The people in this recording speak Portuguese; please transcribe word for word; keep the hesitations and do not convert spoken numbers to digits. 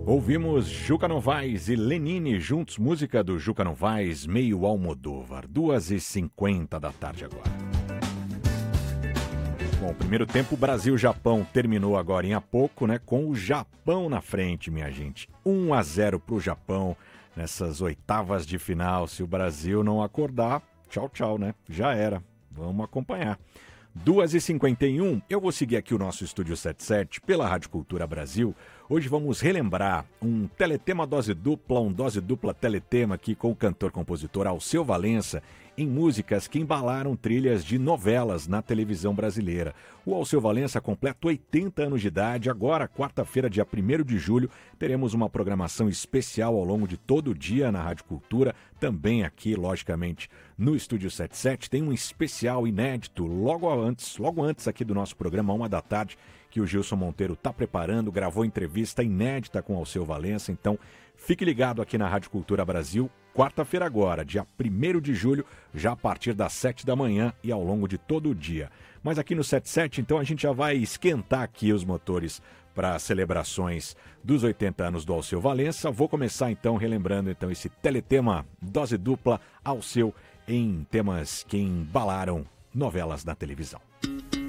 Ouvimos Juca Novaes e Lenine juntos, música do Juca Novaes, meio Almodóvar, duas e cinquenta da tarde agora. Bom, o primeiro tempo Brasil-Japão terminou agora em há pouco, né, com o Japão na frente, minha gente. um a zero para o Japão nessas oitavas de final. Se o Brasil não acordar, tchau, tchau, né? Já era. Vamos acompanhar. duas e cinquenta e um, eu vou seguir aqui o nosso Estúdio setenta e sete pela Rádio Cultura Brasil. Hoje vamos relembrar um teletema dose dupla, um dose dupla teletema aqui com o cantor-compositor Alceu Valença, em músicas que embalaram trilhas de novelas na televisão brasileira. O Alceu Valença completa oitenta anos de idade. Agora, quarta-feira, dia primeiro de julho, teremos uma programação especial ao longo de todo o dia na Rádio Cultura, também aqui, logicamente, no Estúdio setenta e sete. Tem um especial inédito logo antes, logo antes aqui do nosso programa, uma da tarde, que o Gilson Monteiro está preparando, gravou entrevista inédita com o Alceu Valença. Então, fique ligado aqui na Rádio Cultura Brasil, quarta-feira agora, dia primeiro de julho, já a partir das sete da manhã e ao longo de todo o dia. Mas aqui no setenta e sete, então, a gente já vai esquentar aqui os motores para as celebrações dos oitenta anos do Alceu Valença. Vou começar, então, relembrando então esse teletema dose dupla Alceu em temas que embalaram novelas na televisão.